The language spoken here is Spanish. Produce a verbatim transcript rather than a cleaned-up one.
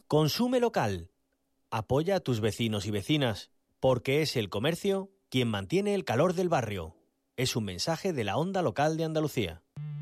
Consume local. Apoya a tus vecinos y vecinas, porque es el comercio quien mantiene el calor del barrio. Es un mensaje de la Onda Local de Andalucía.